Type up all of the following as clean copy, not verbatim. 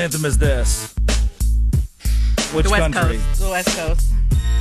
anthem is this? Which The West country? Coast. The West Coast.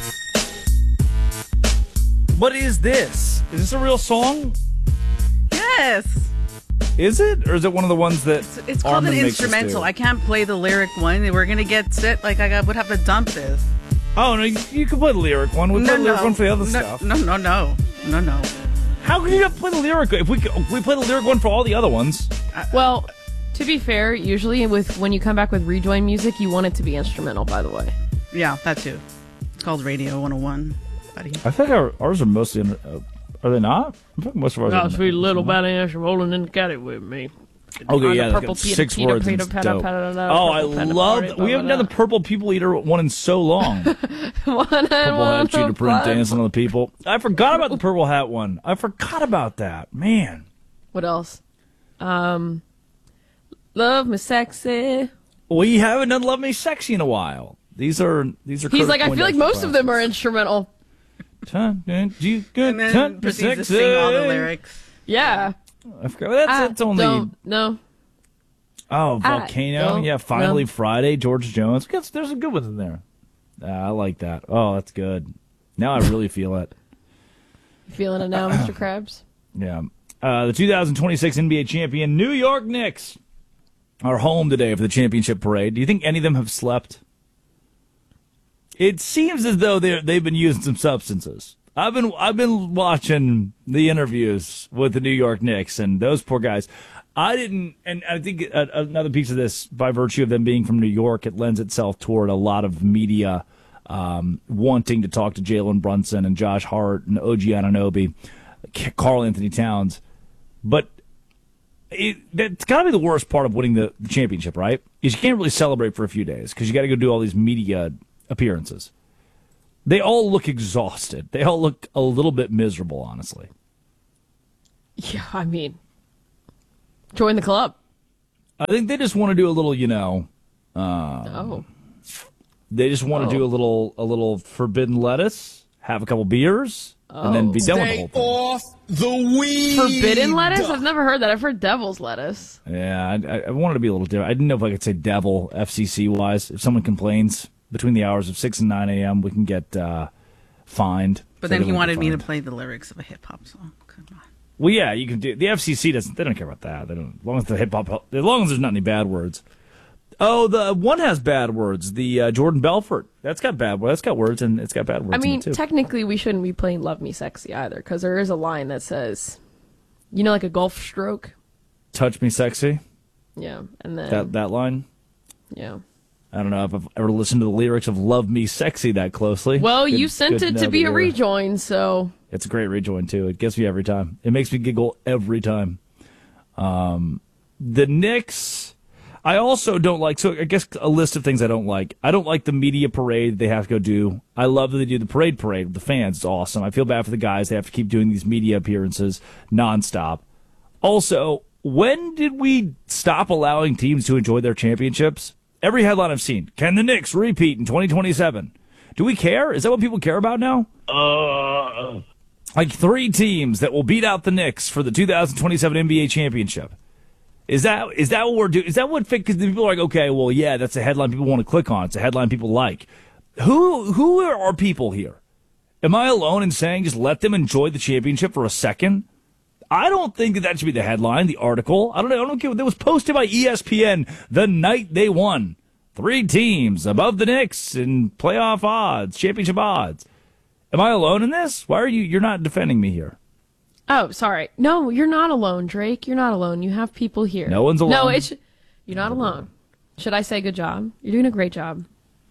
What is this? Is this a real song? Yes. Is it? Or is it one of the ones that It's called Armin an makes us instrumental. do? I can't play the lyric one. We're going to get set. Like, I would have to dump this. Oh, no, you can play the lyric one. We play the lyric one for the other stuff. No. How can you not play the lyric? If we play the lyric one for all the other ones. Well, to be fair, usually when you come back with rejoin music, you want it to be instrumental, by the way. Yeah, that too. It's called Radio 101, buddy. I think ours are mostly... are they not? I think most of ours are... sweet little badass rolling in the caddy with me. Okay, yeah, purple it's got 6 words. And it's dope. Oh, I love... We haven't done the Purple People Eater one in so long. Purple Hat Cheetah Print dancing on the people. I forgot about the Purple Hat one. I forgot about that. Man. What else? Love Me Sexy. We haven't done Love Me Sexy in a while. These are. He's like, I feel like most of them are instrumental. And then proceeds to sing all the lyrics. Yeah. I forgot. That's only. No. Oh, Volcano. Yeah, Finally Friday. George Jones. There's some good ones in there. I like that. Oh, that's good. Now I really feel it. You feeling it now, Mr. Krabs? Yeah. The 2026 NBA champion New York Knicks are home today for the championship parade. Do you think any of them have slept? It seems as though they've been using some substances. I've been watching the interviews with the New York Knicks, and those poor guys. I didn't, and I think another piece of this, by virtue of them being from New York, it lends itself toward a lot of media wanting to talk to Jalen Brunson and Josh Hart and OG Anunoby, Karl Anthony Towns. But that's got to be the worst part of winning the championship, right? Is you can't really celebrate for a few days because you got to go do all these media appearances. They all look exhausted. They all look a little bit miserable, honestly. Yeah, I mean, join the club. I think they just want to do a little, they just want to do a little forbidden lettuce, have a couple beers, and then be done with the whole thing. Off the weed. Forbidden lettuce? I've never heard that. I've heard devil's lettuce. Yeah, I wanted to be a little different. I didn't know if I could say devil, FCC-wise. If someone complains between the hours of 6 and 9 a.m., we can get fined. But then he wanted me to play the lyrics of a hip-hop song. Come on. Well, yeah, you can do. The FCC doesn't. They don't care about that. They don't. As long as the hip hop, as long as there's not any bad words. Oh, the one has bad words. The Jordan Belfort. That's got bad words. That's got words and it's got bad words. I mean, in it too. technically, we shouldn't be playing "Love Me Sexy" either, because there is a line that says, like a golf stroke. Touch me, sexy. Yeah, and then that line. Yeah. I don't know if I've ever listened to the lyrics of "Love Me Sexy" that closely. Well, you sent it to be a rejoin, so it's a great rejoin too. It gets me every time. It makes me giggle every time. The Knicks, I also don't like. So I guess a list of things I don't like. I don't like the media parade they have to go do. I love that they do the parade with the fans. It's awesome. I feel bad for the guys. They have to keep doing these media appearances nonstop. Also, when did we stop allowing teams to enjoy their championships? Every headline I've seen, can the Knicks repeat in 2027? Do we care? Is that what people care about now? Like 3 teams that will beat out the Knicks for the 2027 NBA championship. Is that what we're doing? Is that what? Because people are like, okay, well, yeah, that's a headline people want to click on. It's a headline people like. Who are people here? Am I alone in saying just let them enjoy the championship for a second? I don't think that should be the headline, the article. I don't care. That was posted by ESPN the night they won. 3 teams above the Knicks in playoff odds, championship odds. Am I alone in this? Why are you're not defending me here? Oh, sorry. No, you're not alone, Drake. You're not alone. You have people here. No one's alone. No, you're not alone. Should I say good job? You're doing a great job.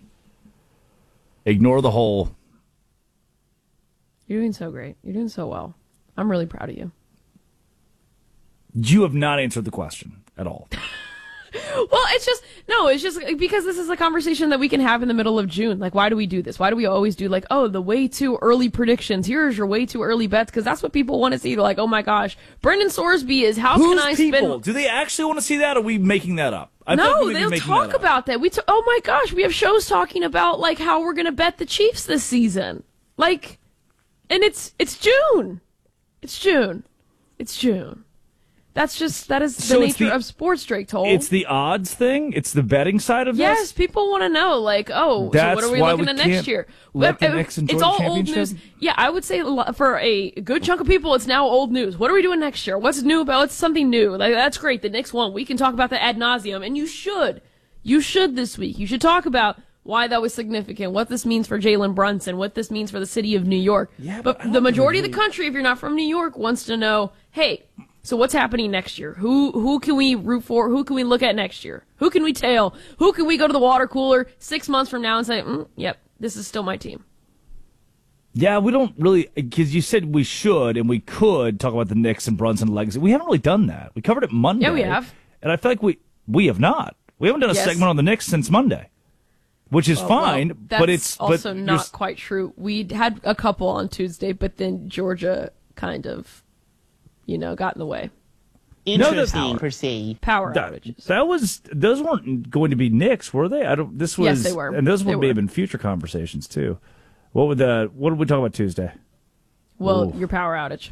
Ignore the whole. You're doing so great. You're doing so well. I'm really proud of you. You have not answered the question at all. Well, it's just because this is a conversation that we can have in the middle of June. Like, why do we do this? Why do we always do the way too early predictions? Here's your way too early bets, because that's what people want to see. They're like, oh my gosh, Brendan Sorsby is Who's people? Do they actually want to see that, or are we making that up? No, they'll talk about that. Oh my gosh, we have shows talking about like how we're gonna bet the Chiefs this season. Like, and it's June. It's June. That is the So it's nature of sports, Drake Toll. It's the odds thing. It's the betting side of this. Yes, people want to know, like, so what are we looking at next year? Let the Knicks enjoy it's the all old championship? news. Yeah, I would say for a good chunk of people, it's now old news. What are we doing next year? What's new about? What's something new? Like, that's great. The Knicks won. We can talk about that ad nauseum, and you should. You should this week. You should talk about why that was significant, what this means for Jalen Brunson, what this means for the city of New York. Yeah, but the majority of the country, if you're not from New York, wants to know, hey, so what's happening next year? Who can we root for? Who can we look at next year? Who can we tail? Who can we go to the water cooler 6 months from now and say, yep, this is still my team? Yeah, we don't really, because you said we should and we could talk about the Knicks and Brunson legacy. We haven't really done that. We covered it Monday. Yeah, we have. And I feel like we have not. We haven't done a segment on the Knicks since Monday, which is fine, that's but it's also not quite true. We had a couple on Tuesday, but then Georgia kind of, got in the way. Interesting, proceed. Power outages. Those weren't going to be Knicks, were they? Yes, they were. And those may have been future conversations too. What did we talk about Tuesday? Well, your power outage.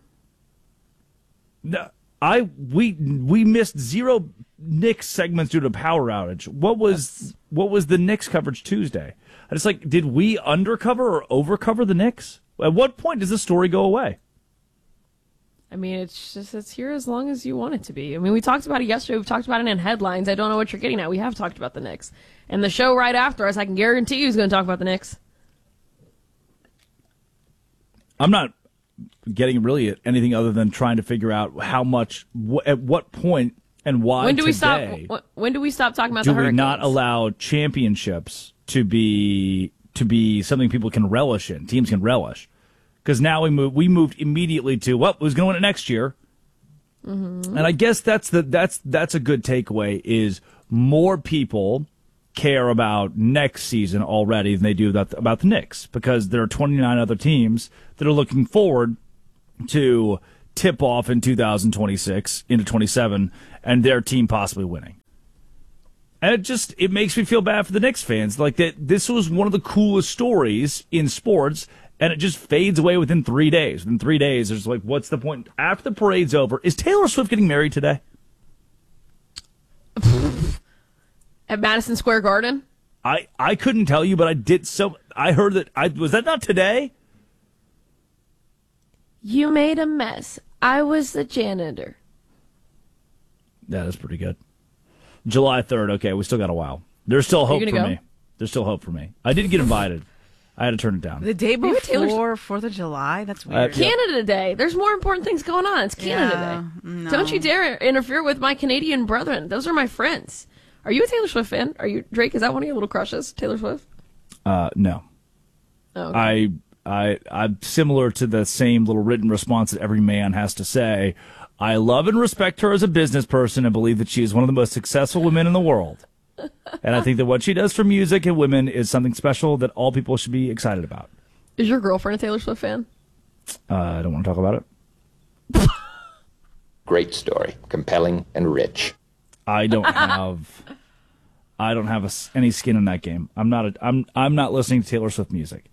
No, we missed 0 Knicks segments due to power outage. What was the Knicks coverage Tuesday? I just did we undercover or overcover the Knicks? At what point does this story go away? I mean, it's here as long as you want it to be. I mean, we talked about it yesterday. We've talked about it in headlines. I don't know what you're getting at. We have talked about the Knicks. And the show right after us, I can guarantee you is going to talk about the Knicks. I'm not getting really at anything other than trying to figure out how much, at what point, and why When do we today stop? When do we stop talking about the Hurricanes? Do we not allow championships to be something people can relish in, teams can relish? Because now we moved immediately to who's going to win it next year, and I guess that's a good takeaway. Is more people care about next season already than they do about the Knicks, because there are 29 other teams that are looking forward to tip off in 2026 into 27 and their team possibly winning. And it makes me feel bad for the Knicks fans. Like that, this was one of the coolest stories in sports, and it just fades away within 3 days. Within 3 days, there's what's the point? After the parade's over, is Taylor Swift getting married today? At Madison Square Garden? I couldn't tell you, but I heard that. Was that not today? You made a mess. I was the janitor. That is pretty good. July 3rd. Okay, we still got a while. There's still hope for go? me. There's still hope for me. I did get invited. I had to turn it down. The day before 4th of July? That's weird. Canada Day. There's more important things going on. It's Canada Day. No. Don't you dare interfere with my Canadian brethren. Those are my friends. Are you a Taylor Swift fan? Are you, Drake? Is that one of your little crushes, Taylor Swift? No. Oh, okay. I'm similar to the same little written response that every man has to say. I love and respect her as a business person and believe that she is one of the most successful women in the world. And I think that what she does for music and women is something special that all people should be excited about. Is your girlfriend a Taylor Swift fan? I don't want to talk about it. Great story, compelling and rich. I don't have any skin in that game. I'm not listening to Taylor Swift music.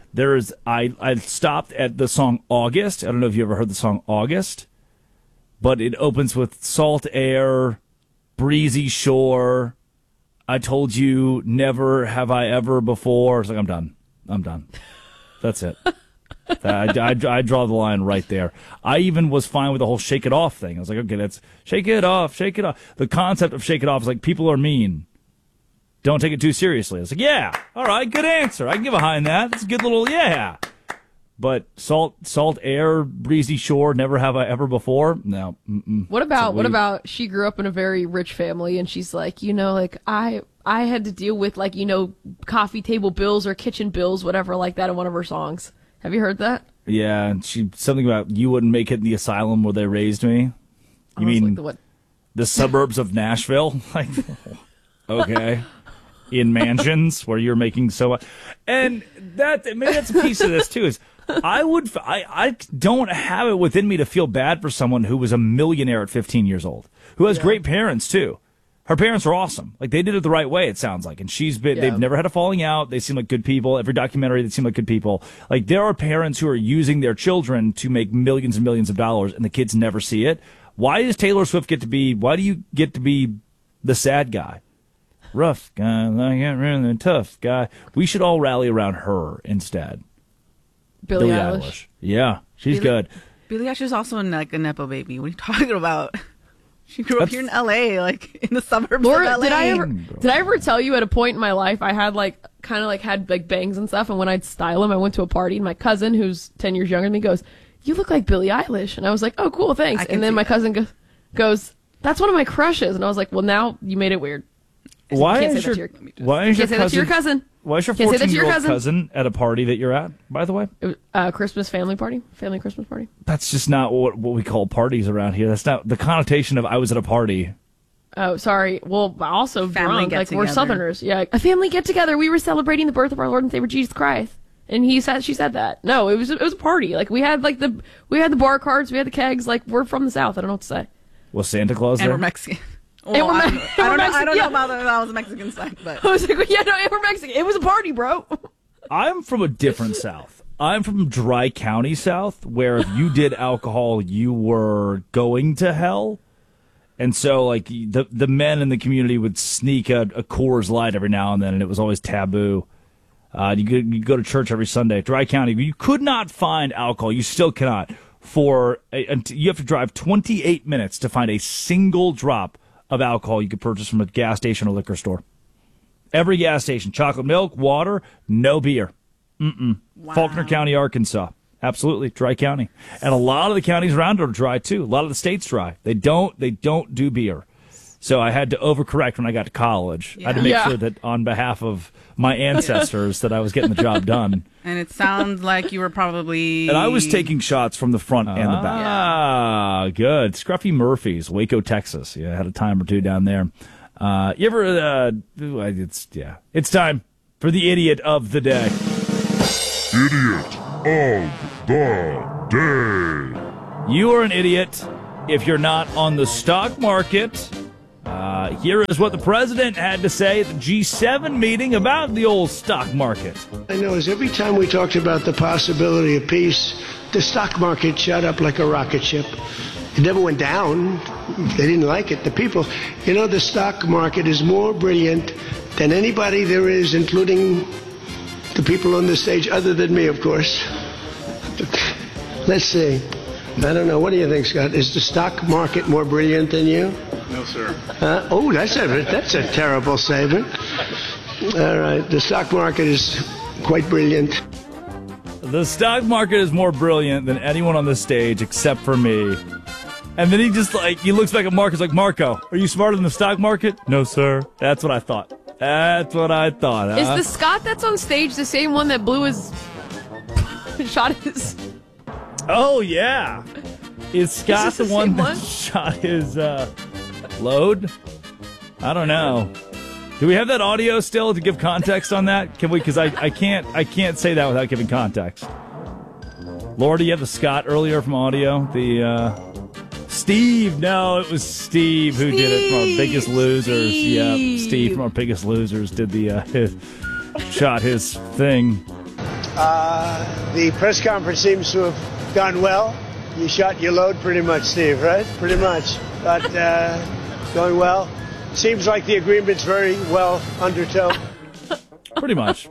I stopped at the song August. I don't know if you ever heard the song August, but it opens with salt air, breezy shore. I told you never have I ever before. It's I'm done. That's it. I draw the line right there. I even was fine with the whole shake it off thing. I was like, okay, that's shake it off, shake it off. The concept of shake it off is people are mean. Don't take it too seriously. I was like, yeah, all right, good answer. I can get behind that. That's a good little, yeah. But salt air, breezy shore, never have I ever before. No. What about she grew up in a very rich family and she's like, I had to deal with coffee table bills or kitchen bills, whatever like that in one of her songs. Have you heard that? Yeah, and something about you wouldn't make it in the asylum where they raised me. You mean the suburbs of Nashville? Okay. In mansions where you're making so much. And maybe that's a piece of this too, is I don't have it within me to feel bad for someone who was a millionaire at 15 years old, who has great parents too. Her parents are awesome. They did it the right way, it sounds like. And they've never had a falling out. They seem like good people. Every documentary, they seem like good people. There are parents who are using their children to make millions and millions of dollars and the kids never see it. Why does Taylor Swift get to be? Why do you get to be the sad guy? Rough guy, like really tough guy. We should all rally around her instead. Billie Eilish. Yeah, she's good. Billie Eilish is also like a nepo baby. What are you talking about? She grew up here in L.A., like in the suburbs Laura, of L.A. Did I ever tell you at a point in my life I had like kind of had like bangs and stuff, and when I'd style them, I went to a party, and my cousin, who's 10 years younger than me, goes, "You look like Billie Eilish," and I was like, "Oh, cool, thanks." And then my cousin goes, "That's one of my crushes," and I was like, "Well, now you made it weird." Why is your cousin? Why is your 14-year-old cousin at a party that you're at? By the way, Christmas family Christmas party. That's just not what we call parties around here. That's not the connotation of I was at a party. Oh, sorry. Well, also family drunk. Like we're Southerners. Yeah, a family get together. We were celebrating the birth of our Lord and Savior Jesus Christ, and she said that. No, it was a party. Like we had the bar cards, we had the kegs. Like we're from the South. I don't know what to say. Was Santa Claus there? And we're Mexican. Well, I don't know about that was a Mexican side, but I was like, yeah, no, we're Mexican. It was a party, bro. I'm from a different South. I'm from Dry County South, where if you did alcohol, you were going to hell. And so, like, the men in the community would sneak a Coors Light every now and then, and it was always taboo. You go to church every Sunday. Dry County, you could not find alcohol. You still cannot. You have to drive 28 minutes to find a single drop of alcohol you could purchase from a gas station or liquor store. Every gas station, chocolate milk, water, no beer. Wow. Faulkner County, Arkansas. Absolutely, dry county. And a lot of the counties around it are dry, too. A lot of the states dry. They don't do beer. So I had to overcorrect when I got to college. Yeah. I had to make sure that on behalf of my ancestors that I was getting the job done. And it sounds like you were probably... And I was taking shots from the front and the back. Ah, good. Scruffy Murphy's, Waco, Texas. Yeah, I had a time or two down there. You ever... It's time for the idiot of the day. Idiot of the day. You are an idiot if you're not on the stock market. Here is what the president had to say at the G7 meeting about the old stock market. I know is every time we talked about the possibility of peace, the stock market shot up like a rocket ship. It never went down. They didn't like it. The people, the stock market is more brilliant than anybody there is, including the people on the stage, other than me, of course. Let's see. I don't know. What do you think, Scott? Is the stock market more brilliant than you? No, sir. That's a terrible statement. All right. The stock market is quite brilliant. The stock market is more brilliant than anyone on this stage except for me. And then he looks back at Marcus like, Marco, are you smarter than the stock market? No, sir. That's what I thought. Huh? Is the Scott that's on stage the same one that blew his shot his... Oh, yeah. Is Scott the one that shot his load? I don't know. Do we have that audio still to give context on that? Can we? Because I can't say that without giving context. Laura, do you have the Scott earlier from audio? Steve. No, it was Steve who did it from our Biggest Losers. Yeah, Steve from our Biggest Losers did shot his thing. The press conference seems to have gone well. You shot your load pretty much, Steve, right? Pretty much. But going well. Seems like the agreement's very well undertow. Pretty much.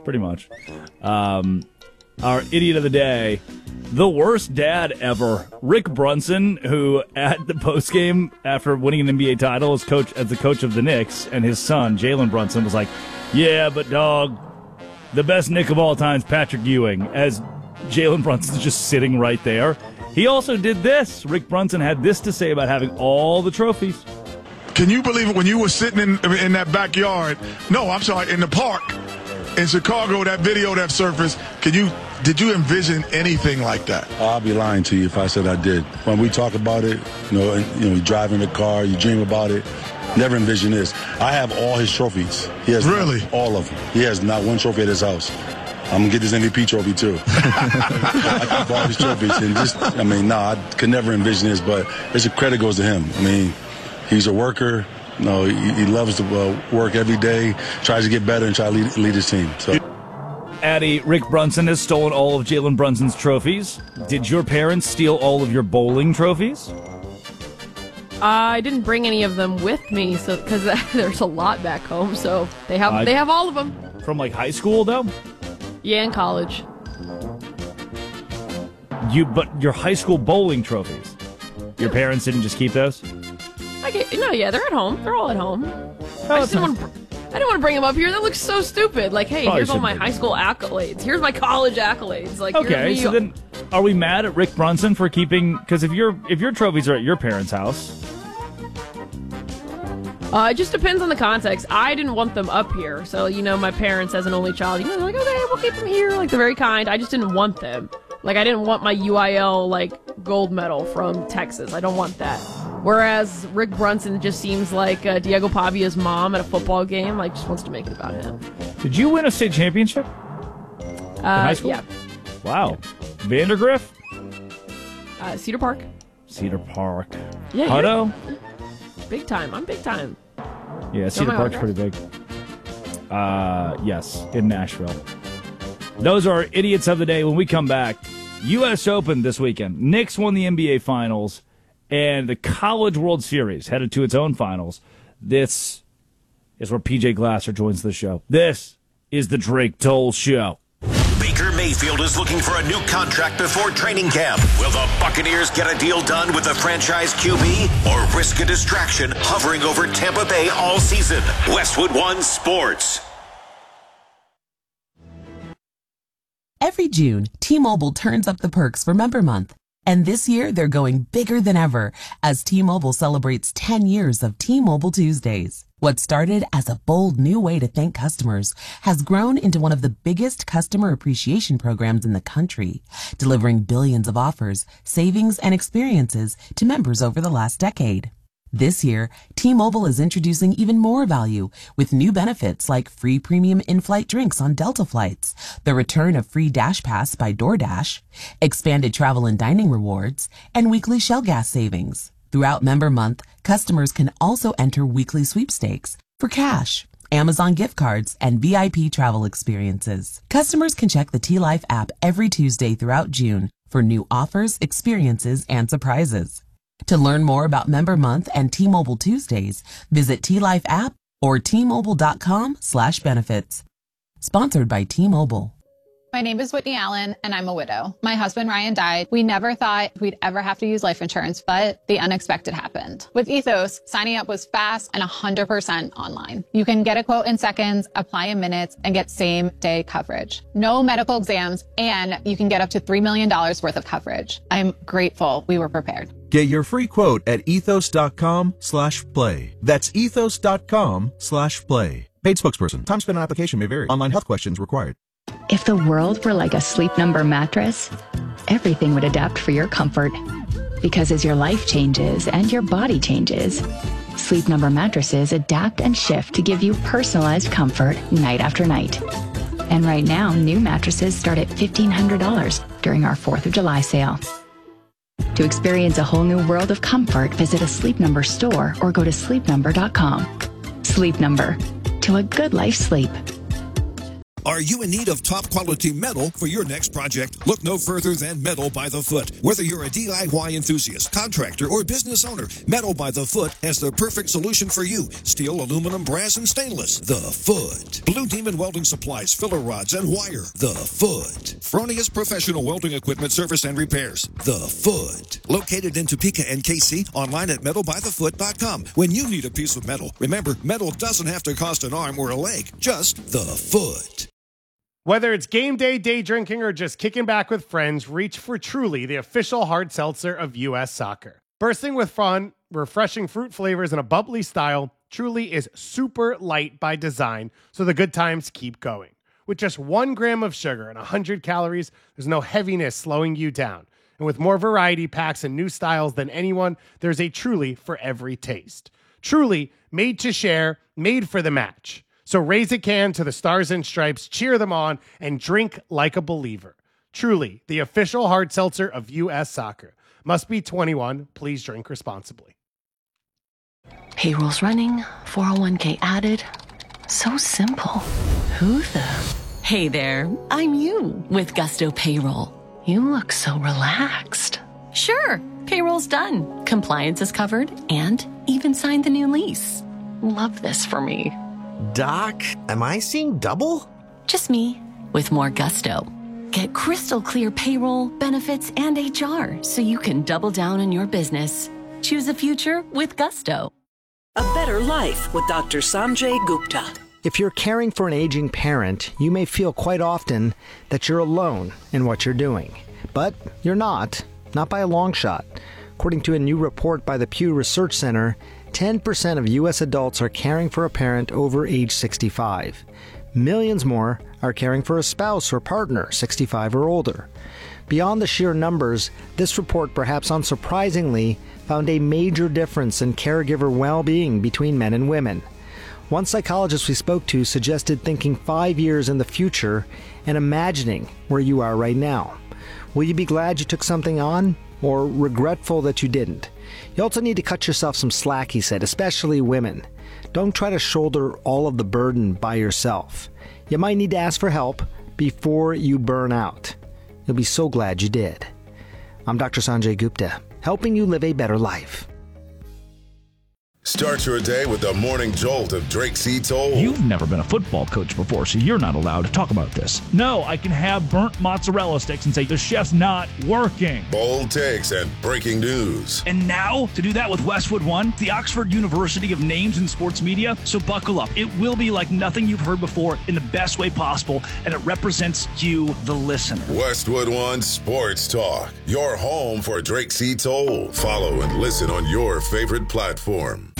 Our idiot of the day, the worst dad ever, Rick Brunson, who at the postgame after winning an NBA title as the coach of the Knicks, and his son, Jalen Brunson, was like, yeah, but dog, the best Knick of all time is Patrick Ewing, as Jalen Brunson's just sitting right there. He also did this. Rick Brunson had this to say about having all the trophies. Can you believe it when you were sitting in that backyard? No, I'm sorry, in the park in Chicago, that video that surfaced, did you envision anything like that? I'll be lying to you if I said I did. When we talk about it, you drive in the car, you dream about it. Never envision this. I have all his trophies. He has really all of them. He has not one trophy at his house. I'm gonna get this MVP trophy too. I keep all his trophies and I could never envision this, but it's a credit goes to him. He's a worker. He loves to work every day, tries to get better and try to lead his team. So. Addie, Rick Brunson has stolen all of Jalen Brunson's trophies. Did your parents steal all of your bowling trophies? I didn't bring any of them with me, so because there's a lot back home. So they have all of them. From like high school though? Yeah, in college. But your high school bowling trophies, your parents didn't just keep those? Yeah, they're at home. They're all at home. I didn't want to bring them up here. That looks so stupid. Like, hey, here's all my high school accolades. Here's my college accolades. Like, okay, so then are we mad at Rick Brunson for keeping? Because if your trophies are at your parents' house. It just depends on the context. I didn't want them up here. So, my parents as an only child, they're like, okay, we'll keep them here. Like, they're very kind. I just didn't want them. Like, I didn't want my UIL, gold medal from Texas. I don't want that. Whereas Rick Brunson just seems like Diego Pavia's mom at a football game. Just wants to make it about him. Did you win a state championship? In high school? Yeah. Wow. Vandergrift? Cedar Park. Cedar Park. Yeah. Hutto? Big time. I'm big time. Yeah, Cedar Park's pretty big. Yes, in Nashville. Those are our idiots of the day. When we come back, U.S. Open this weekend. Knicks won the NBA Finals, and the College World Series headed to its own finals. This is where PJ Glasser joins the show. This is the Drake Toll Show. Baker Mayfield is looking for a new contract before training camp. Will the Buccaneers get a deal done with the franchise QB or risk a distraction hovering over Tampa Bay all season? Westwood One Sports. Every June, T-Mobile turns up the perks for Member Month. And this year, they're going bigger than ever as T-Mobile celebrates 10 years of T-Mobile Tuesdays. What started as a bold new way to thank customers has grown into one of the biggest customer appreciation programs in the country, delivering billions of offers, savings, and experiences to members over the last decade. This year, T-Mobile is introducing even more value with new benefits like free premium in-flight drinks on Delta flights, the return of free Dash Pass by DoorDash, expanded travel and dining rewards, and weekly Shell gas savings. Throughout Member Month, customers can also enter weekly sweepstakes for cash, Amazon gift cards, and VIP travel experiences. Customers can check the T-Life app every Tuesday throughout June for new offers, experiences, and surprises. To learn more about Member Month and T-Mobile Tuesdays, visit T-Life app or T-Mobile.com/benefits. Sponsored by T-Mobile. My name is Whitney Allen, and I'm a widow. My husband, Ryan, died. We never thought we'd ever have to use life insurance, but the unexpected happened. With Ethos, signing up was fast and 100% online. You can get a quote in seconds, apply in minutes, and get same-day coverage. No medical exams, and you can get up to $3 million worth of coverage. I'm grateful we were prepared. Get your free quote at ethos.com/play. That's ethos.com/play. Paid spokesperson. Time spent on application may vary. Online health questions required. If the world were like a Sleep Number mattress, everything would adapt for your comfort. Because as your life changes and your body changes, Sleep Number mattresses adapt and shift to give you personalized comfort night after night. And right now, new mattresses start at $1,500 during our 4th of July sale. To experience a whole new world of comfort, visit a Sleep Number store or go to sleepnumber.com. Sleep Number. To a good life sleep. Are you in need of top-quality metal for your next project? Look no further than Metal by the Foot. Whether you're a DIY enthusiast, contractor, or business owner, Metal by the Foot has the perfect solution for you. Steel, aluminum, brass, and stainless. The Foot. Blue Demon Welding Supplies, filler rods, and wire. The Foot. Fronius Professional Welding Equipment Service and Repairs. The Foot. Located in Topeka and KC, online at metalbythefoot.com. When you need a piece of metal, remember, metal doesn't have to cost an arm or a leg. Just the Foot. Whether it's game day, day drinking, or just kicking back with friends, reach for Truly, the official hard seltzer of U.S. Soccer. Bursting with fun, refreshing fruit flavors, and a bubbly style, Truly is super light by design, so the good times keep going. With just 1 gram of sugar and 100 calories, there's no heaviness slowing you down. And with more variety packs and new styles than anyone, there's a Truly for every taste. Truly, made to share, made for the match. So raise a can to the Stars and Stripes, cheer them on, and drink like a believer. Truly, the official hard seltzer of U.S. Soccer. Must be 21. Please drink responsibly. Payroll's running, 401k added. So simple. Who the? Hey there, I'm you with Gusto Payroll. You look so relaxed. Sure. Payroll's done, compliance is covered, and even signed the new lease. Love this for me. Doc, am I seeing double? Just me, with more gusto. Get crystal clear payroll, benefits, and HR so you can double down on your business. Choose a future with gusto. A better life with Dr. Sanjay Gupta. If you're caring for an aging parent, you may feel quite often that you're alone in what you're doing. But you're not by a long shot. According to a new report by the Pew Research Center, 10% of U.S. adults are caring for a parent over age 65. Millions more are caring for a spouse or partner 65 or older. Beyond the sheer numbers, this report, perhaps unsurprisingly, found a major difference in caregiver well-being between men and women. One psychologist we spoke to suggested thinking 5 years in the future and imagining where you are right now. Will you be glad you took something on, or regretful that you didn't? You also need to cut yourself some slack, he said, especially women. Don't try to shoulder all of the burden by yourself. You might need to ask for help before you burn out. You'll be so glad you did. I'm Dr. Sanjay Gupta, helping you live a better life. Start your day with the morning jolt of Drake C. Toll. You've never been a football coach before, so you're not allowed to talk about this. No, I can have burnt mozzarella sticks and say the chef's not working. Bold takes and breaking news. And now, to do that with Westwood One, the Oxford University of Names in Sports Media, so buckle up. It will be like nothing you've heard before in the best way possible, and it represents you, the listener. Westwood One Sports Talk, your home for Drake C. Toll. Follow and listen on your favorite platform.